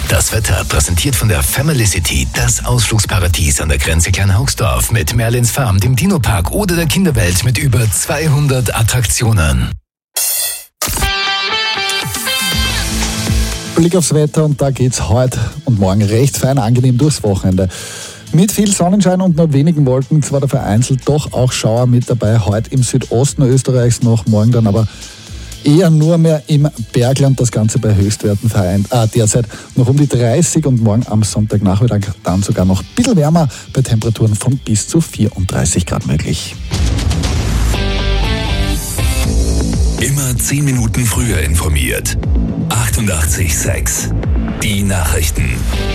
Das Wetter präsentiert von der Family-City, das Ausflugsparadies an der Grenze Kleinhaugsdorf mit Merlins Farm, dem Dino-Park oder der Kinderwelt mit über 200 Attraktionen. Blick aufs Wetter und da geht's heute und morgen recht fein angenehm durchs Wochenende. Mit viel Sonnenschein und nur wenigen Wolken, zwar da vereinzelt doch auch Schauer mit dabei, heute im Südosten Österreichs noch, morgen dann aber eher nur mehr im Bergland, das Ganze bei Höchstwerten derzeit noch um die 30 und morgen am Sonntagnachmittag dann sogar noch ein bisschen wärmer bei Temperaturen von bis zu 34 Grad möglich. Immer 10 Minuten früher informiert. 88,6. Die Nachrichten.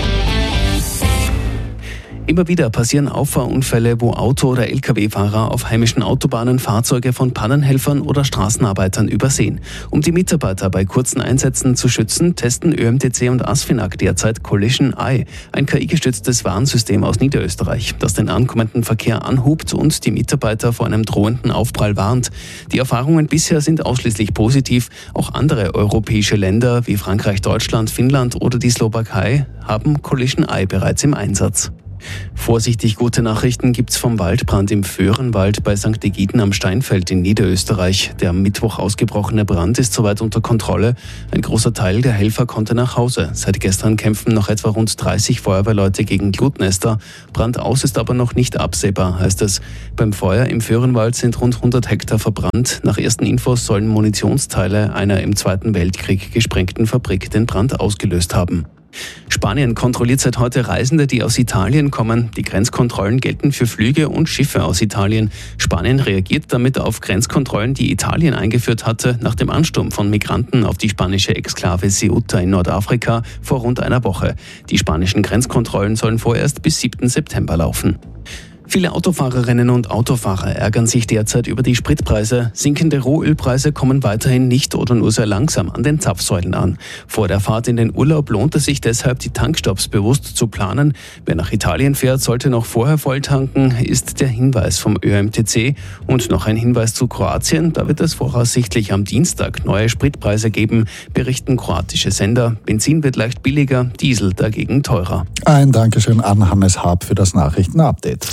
Immer wieder passieren Auffahrunfälle, wo Auto- oder Lkw-Fahrer auf heimischen Autobahnen Fahrzeuge von Pannenhelfern oder Straßenarbeitern übersehen. Um die Mitarbeiter bei kurzen Einsätzen zu schützen, testen ÖMTC und ASFINAG derzeit Collision Eye, ein KI-gestütztes Warnsystem aus Niederösterreich, das den ankommenden Verkehr anhupt und die Mitarbeiter vor einem drohenden Aufprall warnt. Die Erfahrungen bisher sind ausschließlich positiv. Auch andere europäische Länder wie Frankreich, Deutschland, Finnland oder die Slowakei haben Collision Eye bereits im Einsatz. Vorsichtig gute Nachrichten gibt's vom Waldbrand im Föhrenwald bei St. Egiden am Steinfeld in Niederösterreich. Der am Mittwoch ausgebrochene Brand ist soweit unter Kontrolle. Ein großer Teil der Helfer konnte nach Hause. Seit gestern kämpfen noch etwa rund 30 Feuerwehrleute gegen Glutnester. Brandaus ist aber noch nicht absehbar, heißt es. Beim Feuer im Föhrenwald sind rund 100 Hektar verbrannt. Nach ersten Infos sollen Munitionsteile einer im Zweiten Weltkrieg gesprengten Fabrik den Brand ausgelöst haben. Spanien kontrolliert seit heute Reisende, die aus Italien kommen. Die Grenzkontrollen gelten für Flüge und Schiffe aus Italien. Spanien reagiert damit auf Grenzkontrollen, die Italien eingeführt hatte, nach dem Ansturm von Migranten auf die spanische Exklave Ceuta in Nordafrika vor rund einer Woche. Die spanischen Grenzkontrollen sollen vorerst bis 7. September laufen. Viele Autofahrerinnen und Autofahrer ärgern sich derzeit über die Spritpreise. Sinkende Rohölpreise kommen weiterhin nicht oder nur sehr langsam an den Zapfsäulen an. Vor der Fahrt in den Urlaub lohnt es sich deshalb, die Tankstopps bewusst zu planen. Wer nach Italien fährt, sollte noch vorher volltanken, ist der Hinweis vom ÖMTC. Und noch ein Hinweis zu Kroatien. Da wird es voraussichtlich am Dienstag neue Spritpreise geben, berichten kroatische Sender. Benzin wird leicht billiger, Diesel dagegen teurer. Ein Dankeschön an Hannes Haab für das Nachrichtenupdate.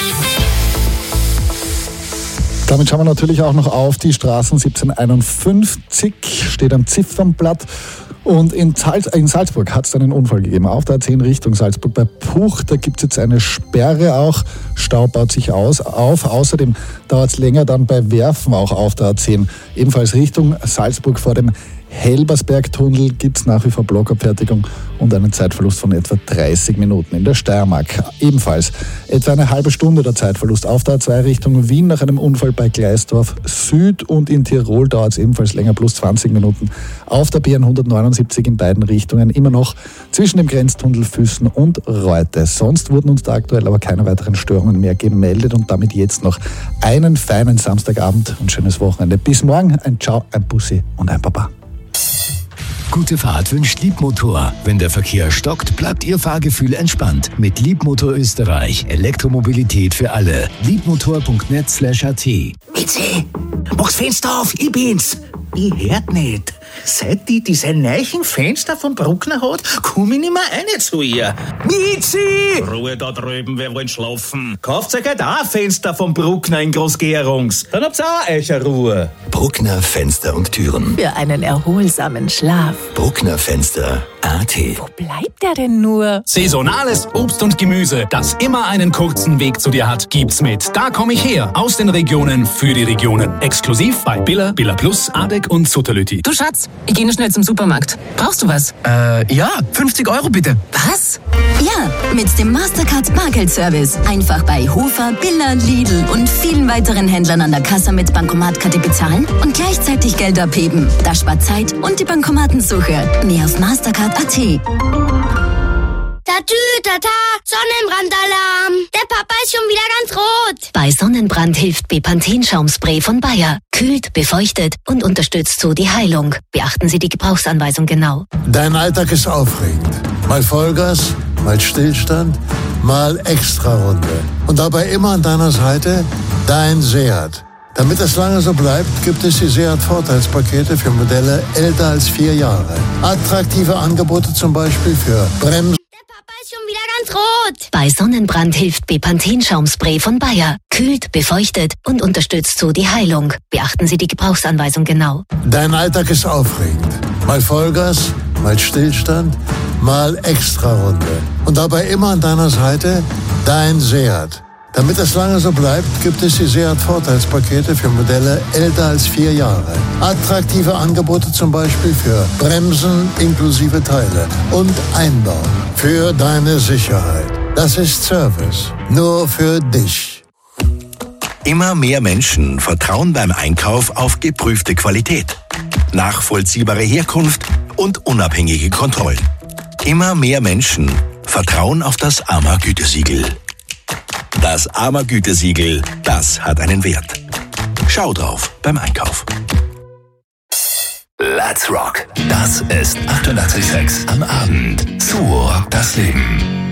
Damit schauen wir natürlich auch noch auf die Straßen. 1751 steht am Ziffernblatt. Und in Salzburg hat es einen Unfall gegeben. Auf der A10 Richtung Salzburg bei Puch, da gibt es jetzt eine Sperre auch. Stau baut sich auf. Außerdem dauert es länger dann bei Werfen auch auf der A10. Ebenfalls Richtung Salzburg vor dem Helbersbergtunnel gibt es nach wie vor Blockabfertigung und einen Zeitverlust von etwa 30 Minuten. In der Steiermark ebenfalls etwa eine halbe Stunde der Zeitverlust auf der A2 Richtung Wien nach einem Unfall bei Gleisdorf Süd und in Tirol dauert es ebenfalls länger, plus 20 Minuten. Auf der BN 179 in beiden Richtungen immer noch zwischen dem Grenztunnel Füssen und Reute. Sonst wurden uns da aktuell aber keine weiteren Störungen mehr gemeldet und damit jetzt noch einen feinen Samstagabend und schönes Wochenende. Bis morgen, ein Ciao, ein Bussi und ein Baba. Gute Fahrt wünscht Liebmotor. Wenn der Verkehr stockt, bleibt Ihr Fahrgefühl entspannt. Mit Liebmotor Österreich. Elektromobilität für alle. Liebmotor.net/at. Mitzi, mach's Fenster auf, ich bin's. Ich hört nicht. Seit die diese neuen Fenster von Bruckner hat, komm ich nicht mehr rein zu ihr. Mitzi! Ruhe da drüben, wir wollen schlafen. Kauft euch halt auch ein Fenster von Bruckner in Großgärungs. Dann habt's auch eure Ruhe. Bruckner Fenster und Türen. Für einen erholsamen Schlaf. Bruckner Fenster.at. Wo bleibt der denn nur? Saisonales Obst und Gemüse, das immer einen kurzen Weg zu dir hat, gibt's mit Da komm ich her, aus den Regionen für die Regionen. Exklusiv bei Billa, Billa Plus, Adek und Sutterlüti. Du Schatz, ich gehe nur schnell zum Supermarkt. Brauchst du was? Ja, 50 € bitte. Was? Ja, mit dem Mastercard Bargeldservice. Einfach bei Hofer, Billa, Lidl und vielen weiteren Händlern an der Kasse mit Bankomatkarte bezahlen und gleichzeitig Geld abheben. Das spart Zeit und die Bankomatensuche. Mehr auf Mastercard.at. Tata, Sonnenbrandalarm. Der Papa ist schon wieder ganz rot. Bei Sonnenbrand hilft Bepanthen-Schaumspray von Bayer. Kühlt, befeuchtet und unterstützt so die Heilung. Beachten Sie die Gebrauchsanweisung genau. Dein Alltag ist aufregend. Mal Vollgas, mal Stillstand, mal Extrarunde. Und dabei immer an deiner Seite dein Seat. Damit es lange so bleibt, gibt es die Seat-Vorteilspakete für Modelle älter als 4 Jahre. Attraktive Angebote zum Beispiel für Bremsen. Der Papa ist schon wieder ganz rot. Bei Sonnenbrand hilft Bepanthen-Schaumspray von Bayer. Kühlt, befeuchtet und unterstützt so die Heilung. Beachten Sie die Gebrauchsanweisung genau. Dein Alltag ist aufregend. Mal Vollgas, mal Stillstand, mal Extrarunde. Und dabei immer an deiner Seite dein Seat. Damit es lange so bleibt, gibt es die Seat-Vorteilspakete für Modelle älter als 4 Jahre. Attraktive Angebote zum Beispiel für Bremsen inklusive Teile und Einbau. Für deine Sicherheit. Das ist Service. Nur für dich. Immer mehr Menschen vertrauen beim Einkauf auf geprüfte Qualität, nachvollziehbare Herkunft und unabhängige Kontrollen. Immer mehr Menschen vertrauen auf das AMA-Gütesiegel. Das AMA-Gütesiegel, das hat einen Wert. Schau drauf beim Einkauf. Let's Rock. Das ist 886 am Abend. So rockt das Leben.